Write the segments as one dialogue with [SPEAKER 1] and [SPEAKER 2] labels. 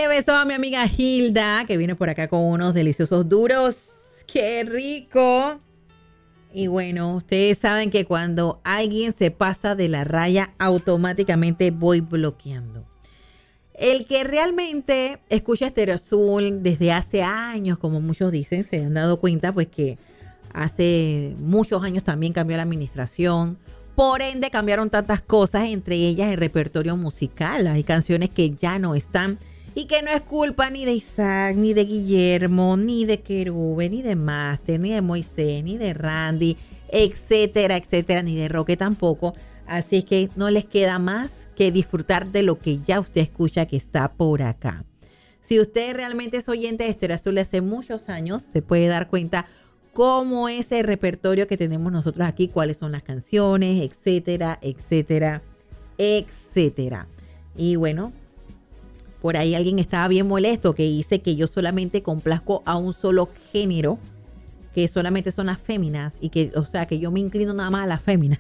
[SPEAKER 1] Oye, beso a mi amiga Hilda, que viene por acá con unos deliciosos duros. ¡Qué rico! Y bueno, ustedes saben que cuando alguien se pasa de la raya, automáticamente voy bloqueando. El que realmente escucha Stereo Azul desde hace años, como muchos dicen, se han dado cuenta pues que hace muchos años también cambió la administración. Por ende cambiaron tantas cosas, entre ellas el repertorio musical. Hay canciones que ya no están y que no es culpa ni de Isaac, ni de Guillermo, ni de Querube, ni de Master, ni de Moisés, ni de Randy, etcétera, etcétera, ni de Roque tampoco. Así es que no les queda más que disfrutar de lo que ya usted escucha que está por acá. Si usted realmente es oyente de Stereo Azul de hace muchos años, se puede dar cuenta cómo es el repertorio que tenemos nosotros aquí, cuáles son las canciones, etcétera, etcétera, etcétera. Y bueno, por ahí alguien estaba bien molesto que dice que yo solamente complazco a un solo género, que solamente son las féminas y que, o sea, que yo me inclino nada más a las féminas.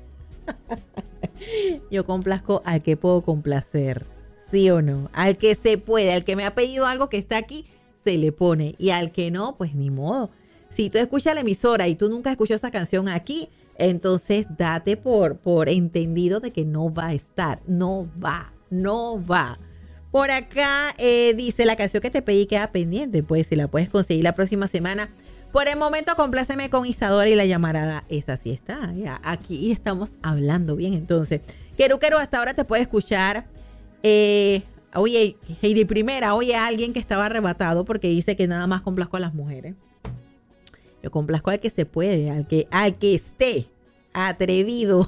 [SPEAKER 1] Yo complazco al que puedo complacer, ¿sí o no? Al que se puede, al que me ha pedido algo que está aquí, se le pone. Y al que no, pues ni modo. Si tú escuchas la emisora y tú nunca escuchas esa canción aquí, entonces date por entendido de que no va a estar. No va. Por acá dice, la canción que te pedí queda pendiente. Pues si la puedes conseguir la próxima semana. Por el momento, compláceme con Isadora y la llamarada. Esa sí está. Ya, aquí estamos hablando bien. Entonces, Quero, hasta ahora te puede escuchar. Oye, Heidi Primera, oye, alguien que estaba arrebatado porque dice que nada más complazco a las mujeres. Yo complazco al que se puede, al que esté atrevido.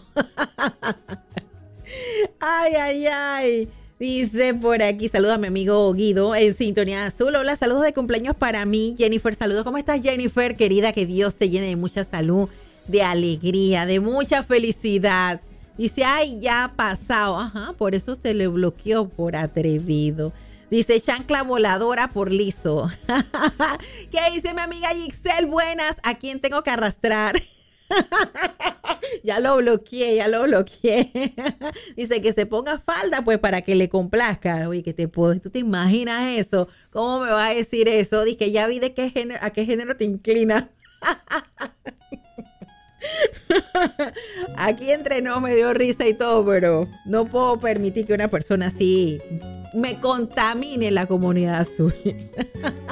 [SPEAKER 1] Ay. Dice por aquí, saludos a mi amigo Guido en Sintonía Azul. Hola, saludos de cumpleaños para mí. Jennifer, saludos. ¿Cómo estás, Jennifer? Querida, que Dios te llene de mucha salud, de alegría, de mucha felicidad. Dice, ay, ya ha pasado. Ajá, por eso se le bloqueó por atrevido. Dice, chancla voladora por liso. ¿Qué dice mi amiga Gixel? Buenas, ¿a quién tengo que arrastrar? Ya lo bloqueé. Dice que se ponga falda pues para que le complazca. Oye, ¿tú te imaginas eso? ¿Cómo me va a decir eso? Dice que ya vi de a qué género te inclinas. Aquí entre no me dio risa y todo, pero no puedo permitir que una persona así me contamine la comunidad azul.